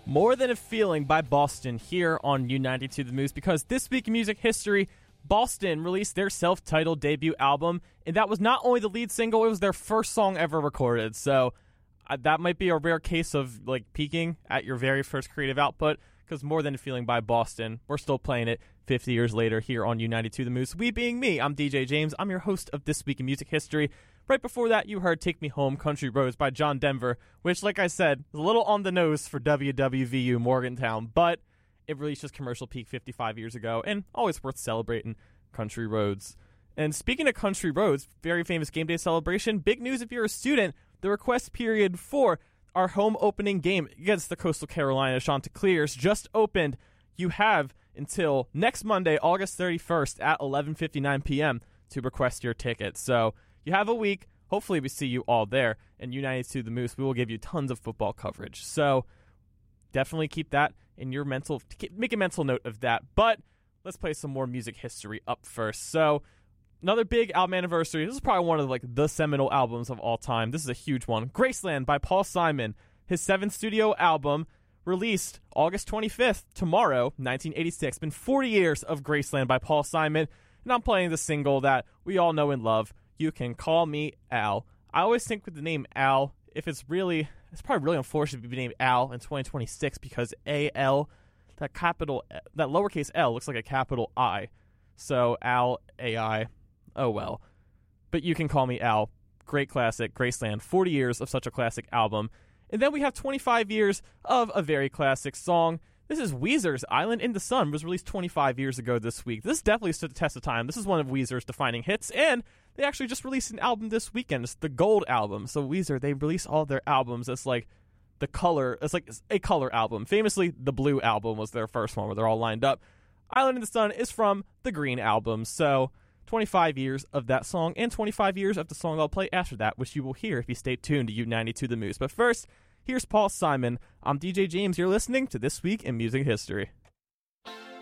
More Than a Feeling by Boston here on U92 The Moose, because this week in music history, Boston released their self-titled debut album, and that was not only the lead single, it was their first song ever recorded. So that might be a rare case of peaking at your very first creative output, because More Than a Feeling by Boston, we're still playing it 50 years later here on U92 The Moose. We being me, I'm DJ James. I'm your host of This Week in Music History. Right before that, you heard Take Me Home, Country Roads by John Denver, which, like I said, is a little on the nose for WWVU Morgantown, but it released its commercial peak 55 years ago, and always worth celebrating Country Roads. And speaking of Country Roads, very famous game day celebration, big news if you're a student, the request period for our home opening game against the Coastal Carolina Chanticleers just opened. You have until next Monday, August 31st at 11:59 p.m. to request your ticket. So you have a week. Hopefully we see you all there. And U92 The Moose, we will give you tons of football coverage. So definitely keep that in your make a mental note of that. But let's play some more music history up first. So another big album anniversary. This is probably one of the seminal albums of all time. This is a huge one. Graceland by Paul Simon. His 7th studio album, released August 25th, tomorrow, 1986. Been 40 years of Graceland by Paul Simon. And I'm playing the single that we all know and love, You Can Call Me Al. I always think with the name Al, it's probably really unfortunate to be named Al in 2026 because A-L, that lowercase L looks like a capital I. So Al, A-I, oh well. But You Can Call Me Al, great classic, Graceland, 40 years of such a classic album. And then we have 25 years of a very classic song. This is Weezer's Island in the Sun, was released 25 years ago this week. This definitely stood the test of time. This is one of Weezer's defining hits, and they actually just released an album this weekend. It's the Gold album. So Weezer, they release all their albums as a color album. Famously, the Blue album was their first one where they're all lined up. Island in the Sun is from the Green album. So 25 years of that song and 25 years of the song I'll play after that, which you will hear if you stay tuned to U92 The Moose. But first, here's Paul Simon. I'm DJ James. You're listening to This Week in Music History.